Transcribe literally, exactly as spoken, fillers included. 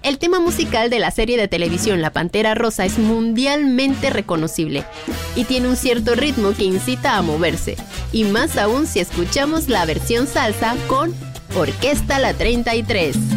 El tema musical de la serie de televisión La Pantera Rosa es mundialmente reconocible y tiene un cierto ritmo que incita a moverse, y más aún si escuchamos la versión salsa con Orquesta La treinta y tres.